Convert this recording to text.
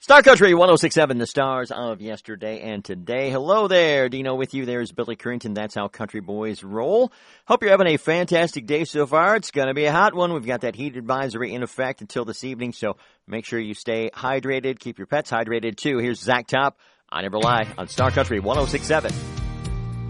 Star Country 106.7, the stars of yesterday and today. Hello there, Dino with you. There's Billy Currington. That's how country boys roll. Hope you're having a fantastic day so far. It's going to be a hot one. We've got that heat advisory in effect until this evening, so make sure you stay hydrated. Keep your pets hydrated, too. Here's Zach Top. I Never Lie on Star Country 106.7.